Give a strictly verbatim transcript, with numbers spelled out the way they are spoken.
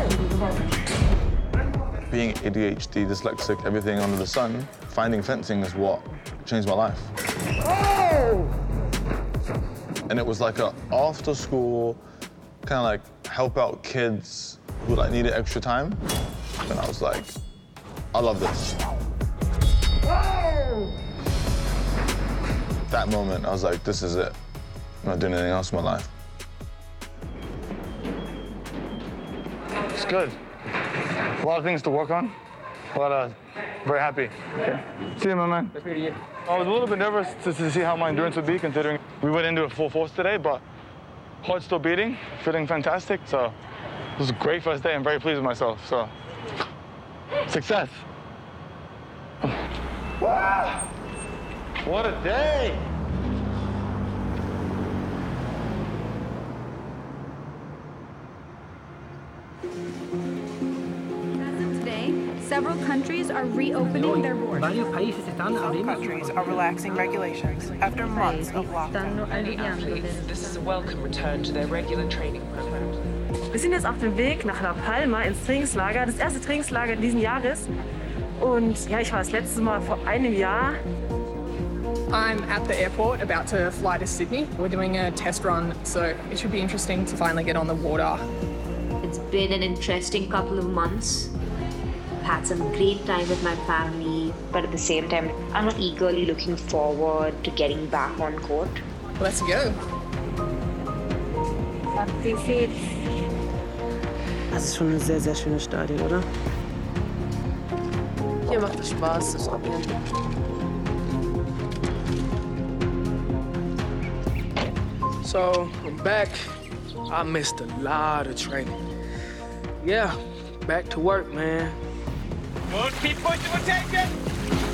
Being A D H D, dyslexic, everything under the sun, finding fencing is what changed my life. Oh! And it was like a after school, kind of like help out kids who like needed extra time. And I was like, I love this. Oh! That moment, I was like, this is it. I'm not doing anything else in my life. It's good. A lot of things to work on. A lot of, very happy. Okay. See you, my man. I was a little bit nervous to, to see how my endurance would be, considering we went into it full force today, but heart's still beating, feeling fantastic. So it was a great first day. I'm very pleased with myself. So success. Wow. What a day. Several countries are reopening their borders. Some countries are relaxing regulations after months of lockdown. This is a welcome return to their regular training programs. Wir sind jetzt auf dem Weg nach La Palma ins Trainingslager, das erste Trainingslager diesen Jahres. Und ja, ich war das letzte Mal vor einem Jahr. I'm at the airport about to fly to Sydney. We're doing a test run, so it should be interesting to finally get on the water. It's been an interesting couple of months. Had some great time with my family, but at the same time, I'm not eagerly looking forward to getting back on court. Let's go. Wie geht's? Das ist schon ein sehr, sehr schönes Stadion, oder? Hier macht es Spaß, das Probieren. So, I'm back. I missed a lot of training. Yeah, back to work, man. Good, keep pushing, we'll take it.